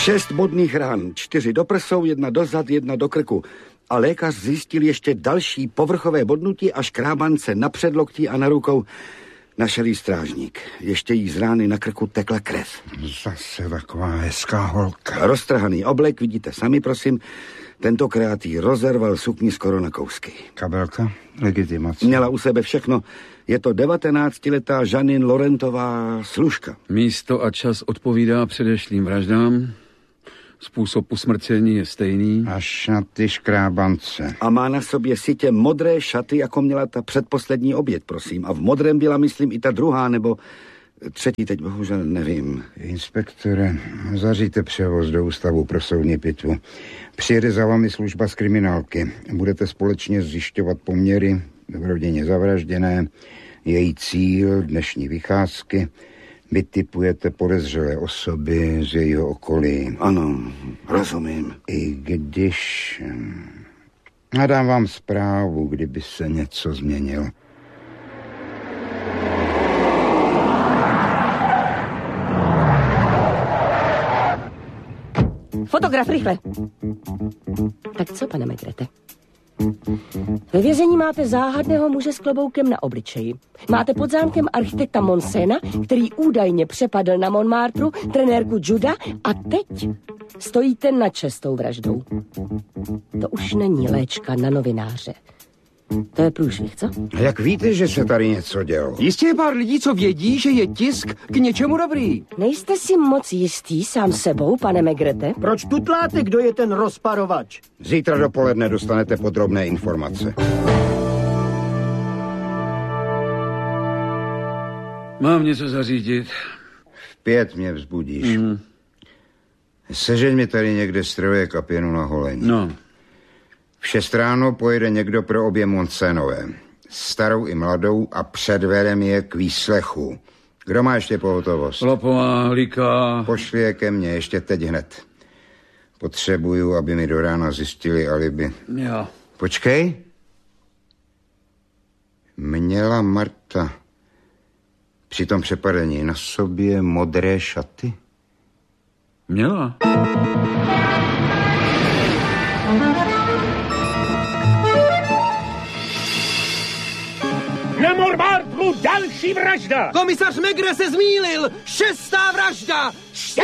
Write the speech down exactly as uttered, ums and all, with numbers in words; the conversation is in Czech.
Šest bodných ran, čtyři do prsou, jedna do zad, jedna do krku. A lékař zjistil ještě další povrchové bodnutí a škrábance na předloktí a na rukou. Našel jí strážník. Ještě jí z rány na krku tekla krev. Zase taková hezká holka. Roztrhaný oblek, vidíte sami, prosím. Tentokrát jí rozerval sukni skoro na kousky. Kabelka, legitimace. Měla u sebe všechno. Je to devatenáctiletá Žanin Lorentová služka. Místo a čas odpovídá předešlým vraždám. Způsob usmrcení je stejný. A šaty škrábance. A má na sobě sitě modré šaty, jako měla ta předposlední oběť, prosím. A v modrém byla, myslím, i ta druhá, nebo třetí, teď bohužel nevím. Inspektore, zaříte převoz do ústavu pro soudní pitvu. Přijede za vámi služba z kriminálky. Budete společně zjišťovat poměry v rodině zavražděné, její cíl, dnešní vycházky. Vytipujete podezřelé osoby z jejího okolí. Ano, rozumím. I když... A dám vám zprávu, kdyby se něco změnilo. Fotograf, rychle. Tak co, pane Megrete? Ve vězení máte záhadného muže s kloboukem na obličeji. Máte pod zámkem architekta Monsena, který údajně přepadl na Montmartru trenérku juda a teď stojíte nad čestou vraždou. To už není léčka na novináře. To je průšvih, co? A jak víte, že se tady něco dělo? Jistě je pár lidí, co vědí, že je tisk k něčemu dobrý. Nejste si moc jistý sám sebou, pane Megrete? Proč tutláte, kdo je ten rozparovač? Zítra dopoledne dostanete podrobné informace. Mám něco zařídit. V pět mě vzbudíš. Mm. Sežeň mi tady někde strojek a pěnu na holení. No. V šest ráno pojede někdo pro obě Monsenové. Starou i mladou a předvedem je k výslechu. Kdo má ještě pohotovost? Lopová, Hlíka. Pošli je ke mně, ještě teď hned. Potřebuju, aby mi do rána zjistili alibi. Jo. Počkej. Měla Marta při tom přepadení na sobě modré šaty? Měla. Na Montmartru další vražda! Komisař Maigret se zmýlil! Šestá vražda!